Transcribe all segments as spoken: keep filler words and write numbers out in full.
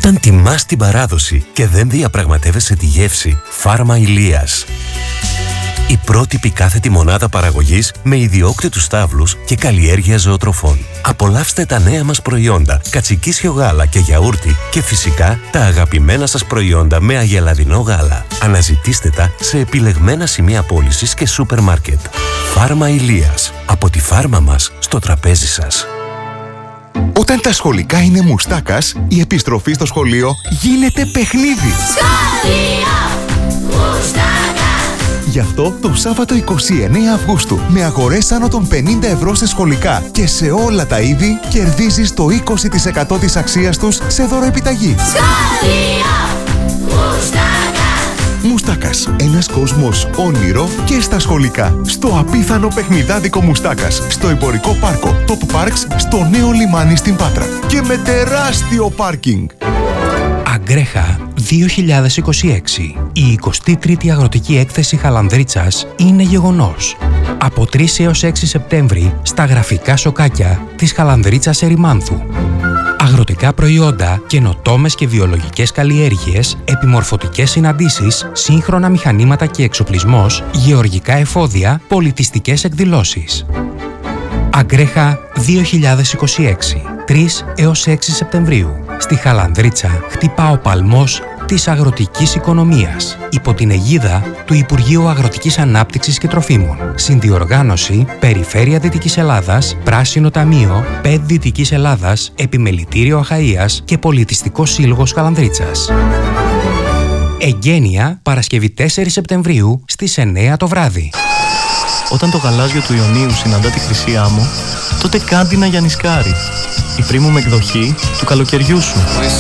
Όταν τιμάς την παράδοση και δεν διαπραγματεύεσαι τη γεύση, Φάρμα Ηλίας. Η πρότυπη κάθετη μονάδα παραγωγής με ιδιόκτητους στάβλους και καλλιέργεια ζωοτροφών. Απολαύστε τα νέα μας προϊόντα, κατσικίσιο γάλα και γιαούρτι και φυσικά τα αγαπημένα σας προϊόντα με αγελαδινό γάλα. Αναζητήστε τα σε επιλεγμένα σημεία πώλησης και σούπερ μάρκετ. Φάρμα Ηλίας. Από τη φάρμα μας στο τραπέζι σας. Όταν τα σχολικά είναι μουστάκας, η επιστροφή στο σχολείο γίνεται παιχνίδι. Σχολείο Μουστάκα. Γι' αυτό το Σάββατο εικοστή ενάτη Αυγούστου, με αγορές άνω των πενήντα ευρώ σε σχολικά και σε όλα τα είδη, κερδίζεις το είκοσι τοις εκατό της αξίας τους σε δωροεπιταγή. Σχολείο Μουστάκα. Μουστάκας. Ένας κόσμος όνειρο και στα σχολικά. Στο απίθανο παιχνιδάδικο Μουστάκας. Στο εμπορικό πάρκο Top Parks, στο νέο λιμάνι στην Πάτρα. Και με τεράστιο πάρκινγκ. Αγκρέχα δύο χιλιάδες είκοσι έξι. Η εικοστή τρίτη Αγροτική Έκθεση Χαλανδρίτσας είναι γεγονός. Από τρεις έως έξι Σεπτέμβρη στα γραφικά σοκάκια της Χαλανδρίτσας Ερημάνθου. Αγροτικά προϊόντα, καινοτόμες και βιολογικές καλλιέργειες, επιμορφωτικές συναντήσεις, σύγχρονα μηχανήματα και εξοπλισμός, γεωργικά εφόδια, πολιτιστικές εκδηλώσεις. Αγκρέχα δύο χιλιάδες είκοσι έξι. τρεις έως έξι Σεπτεμβρίου. Στη Χαλανδρίτσα χτυπά ο παλμός της αγροτικής οικονομίας υπό την αιγίδα του Υπουργείου Αγροτικής Ανάπτυξης και Τροφίμων. Συνδιοργάνωση Περιφέρεια Δυτικής Ελλάδας, Πράσινο Ταμείο, ΠΕΤ Δυτικής Ελλάδας, Επιμελητήριο Αχαΐας και Πολιτιστικός Σύλλογος Χαλανδρίτσας. Εγγένεια Παρασκευή τέσσερις Σεπτεμβρίου στις εννέα το βράδυ. Όταν το γαλάζιο του Ιωνίου συναντά τη χρυσή άμμο, τότε κάντι να γιανισκάρει. Η premium εκδοχή του καλοκαιριού σου.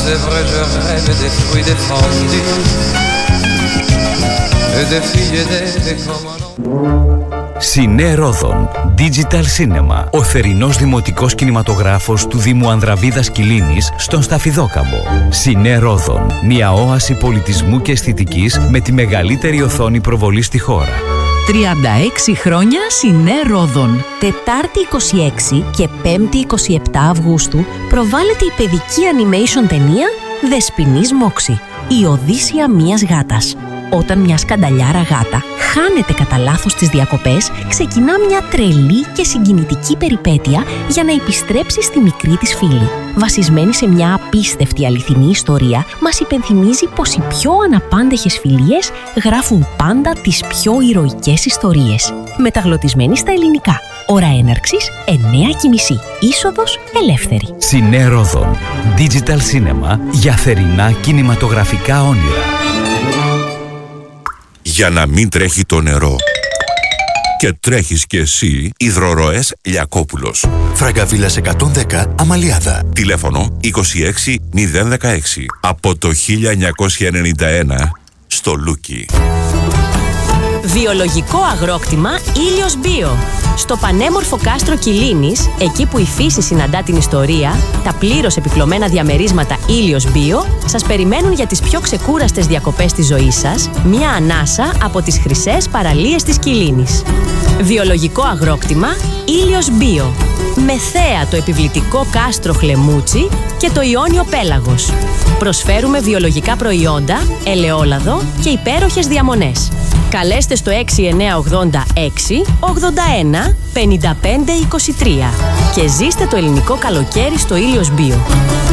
Σινέ Ρόδον Digital Cinema. Ο θερινός δημοτικός κινηματογράφος του Δήμου Ανδραβίδας Κιλίνης στον Σταφιδόκαμπο. Σινέ Ρόδον. Μια όαση πολιτισμού και αισθητικής με τη μεγαλύτερη οθόνη προβολή στη χώρα. τριάντα έξι χρόνια Σινέ Ρόδον. Τετάρτη είκοσι έξι και Πέμπτη είκοσι επτά Αυγούστου προβάλλεται η παιδική animation ταινία Δεσποινής Μόξη. Η Οδύσσεια μιας γάτας. Όταν μια σκανταλιάρα γάτα χάνεται κατά λάθος στις διακοπές, ξεκινά μια τρελή και συγκινητική περιπέτεια για να επιστρέψει στη μικρή της φίλη. Βασισμένη σε μια απίστευτη αληθινή ιστορία, μας υπενθυμίζει πως οι πιο αναπάντεχες φιλίες γράφουν πάντα τις πιο ηρωικές ιστορίες. Μεταγλωτισμένη στα ελληνικά. Ώρα έναρξης εννέα και μισή. Είσοδος ελεύθερη. Σινέ Ρόδον Digital Cinema για θερινά κινηματογραφικά όνειρα. Για να μην τρέχει το νερό. Και τρέχεις κι εσύ, Υδροροές Λιακόπουλος. Φραγκαβίλας εκατόν δέκα Αμαλιάδα. Τηλέφωνο είκοσι έξι μηδέν δεκαέξι. Από το χίλια εννιακόσια ενενήντα ένα στο Λούκι. Βιολογικό αγρόκτημα Ήλιος Μπίο. Στο πανέμορφο κάστρο Κιλίνης, εκεί που η φύση συναντά την ιστορία, τα πλήρως επιπλωμένα διαμερίσματα Ήλιος Μπίο σας περιμένουν για τις πιο ξεκούραστες διακοπές της ζωής σας, μια ανάσα από τις χρυσές παραλίες της Κιλίνης. Βιολογικό αγρόκτημα Ήλιος Μπίο. Με θέα το επιβλητικό κάστρο Χλεμούτσι και το Ιόνιο Πέλαγος. Προσφέρουμε βιολογικά προϊόντα, ελαιόλαδο και υπέροχες διαμονές. Καλέστε στο έξι εννέα ογδόντα έξι ογδόντα ένα πενήντα πέντε είκοσι τρία και ζήστε το ελληνικό καλοκαίρι στο Ήλιος Μπίο.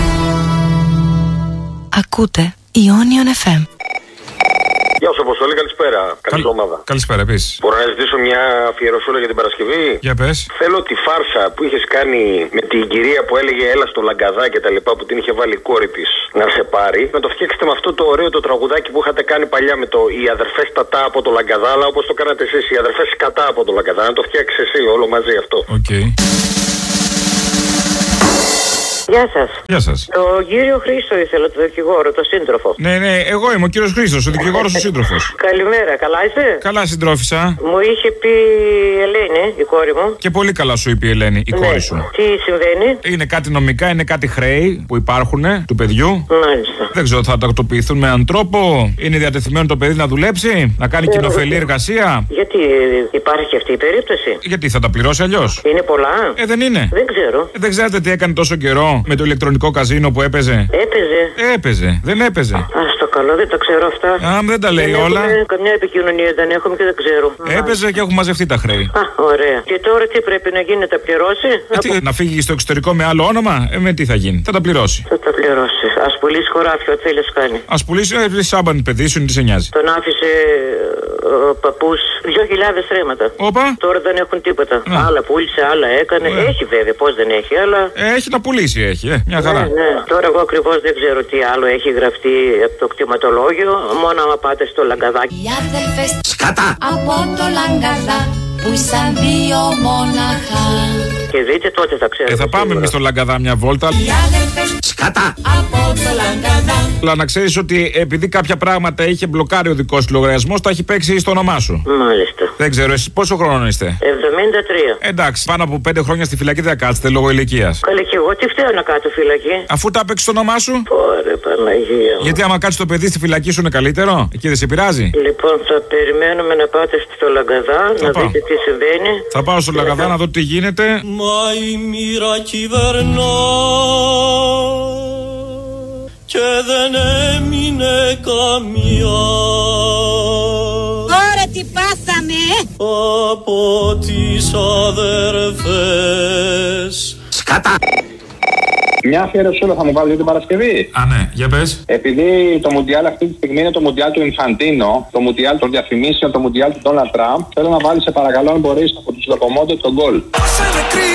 Ακούτε Ιόνιον εφ εμ. Γεια σου, Αποστολή, καλησπέρα. Καλή εβδομάδα. Καλησπέρα, επίσης. Μπορώ να ζητήσω μια αφιερωσούλα για την Παρασκευή. Για πες. Θέλω τη φάρσα που είχες κάνει με την κυρία που έλεγε έλα στο Λαγκαδά και τα λοιπά, που την είχε βάλει η κόρη της να σε πάρει. Να το φτιάξετε με αυτό το ωραίο το τραγουδάκι που είχατε κάνει παλιά με το οι αδερφές τατά από το Λαγκαδά, αλλά όπως το κάνατε εσείς, οι αδερφές κατά από το Λαγκαδά. Να το φτιάξεις εσύ όλο μαζί αυτό. Οκ. Okay. Γεια σας. Γεια σας. Το κύριο Χρήστο ήθελα, το δικηγόρο, το σύντροφο. Ναι, ναι, εγώ είμαι ο κύριος Χρήστος, ο δικηγόρος, ο σύντροφος. Καλημέρα, καλά είστε? Καλά, συντρόφισσα. Μου είχε πει η Ελένη, η κόρη μου. Και πολύ καλά σου είπε η Ελένη, η ναι. κόρη σου. Τι συμβαίνει? Είναι κάτι νομικά, είναι κάτι χρέη που υπάρχουν του παιδιού. Μάλιστα. Δεν ξέρω, θα τακτοποιηθούν με έναν τρόπο. Είναι διατεθειμένο το παιδί να δουλέψει, να κάνει κοινοφελή εργασία. Γιατί υπάρχει αυτή η περίπτωση. Γιατί θα τα πληρώσει αλλιώς. Είναι πολλά. Ε, δεν είναι. Δεν ξέρω. Ε, δεν ξέρετε τι έκανε τόσο καιρό με το ηλεκτρονικό καζίνο που έπαιζε. Έπαιζε. Ε, έπαιζε. Δεν έπαιζε. Α, στο καλό, δεν τα ξέρω αυτά. Α, δεν τα λέει δεν όλα. Έχουμε, καμιά επικοινωνία δεν έχουμε και δεν ξέρω. Έπαιζε και έχουν μαζευτεί τα χρέη. Α, ωραία. Και τώρα τι πρέπει να γίνει, να τα πληρώσει. Ε, τι, να φύγει στο εξωτερικό με άλλο όνομα. Ε, με τι θα γίνει. Θα τα πληρώσει. Θα τα πληρώσει. Α πουλήσει χωράφια, ό,τι θέλει κάνει. Α πουλήσει, ε, σάμπαν παιδί σου, τι σε νοιάζει. Τον άφησε ο παππούς δύο χιλιάδες ρέματα. Όπα. Τώρα δεν έχουν τίποτα. Να. Άλλα πούλησε, άλλα έκανε. Ε. Έχει βέβαια, πώς δεν έχει, αλλά. Ε, έχει να πουλήσει, έχει. Ε, μια χαρά. Ναι, ναι. Τώρα εγώ ακριβώς δεν ξέρω τι άλλο έχει γραφτεί από το κτηματολόγιο. Μόνο άμα πάτε στο Λαγκαδάκι. Οι αδελφές σκατά από το Λαγκαδά που ήσαν δύο μόναχα. Και δείτε τότε θα ξέρετε. Ε, θα πάμε εμείς στο Λαγκαδά μια βόλτα. Οι αδελφές σκατά από το Λαγκαδά. Αλλά να ξέρεις ότι επειδή κάποια πράγματα είχε μπλοκάρει ο δικός του λογαριασμός, τα έχει παίξει στο όνομά σου. Μάλιστα. Δεν ξέρω, εσείς πόσο χρόνο είστε. εβδομήντα τρία. Εντάξει, πάνω από πέντε χρόνια στη φυλακή δεν θα κάτσετε λόγω ηλικίας. Καλή και εγώ τι φταίω να κάτω φυλακή. Αφού τα έπαιξε στο όνομά σου. Ωραία, Παναγία. Γιατί άμα κάτσει το παιδί στη φυλακή σου είναι καλύτερο, εκεί δεν σε πειράζει. Λοιπόν, θα περιμένουμε να πάτε στο Λαγκαδά, Θα να πάω. δείτε τι συμβαίνει. Θα πάω στο Λαγκαδά να δω τι γίνεται. Μα η μοίρα κυβερνά και δεν έμεινε καμία. Τώρα τι πάθαμε. Από τις αδερφές. Σκατά. Μια αφιέρωση όλο θα μου βάλει την Παρασκευή. Α, ναι, για πες. Επειδή το Μουντιάλ αυτή τη στιγμή είναι το Μουντιάλ του Ινφαντίνο, το Μουντιάλ των διαφημίσεων, το Μουντιάλ του Ντόναλντ Τραμπ, θέλω να βάλει σε παρακαλώ, αν μπορεί από του Λοκομόντε τον γκολ.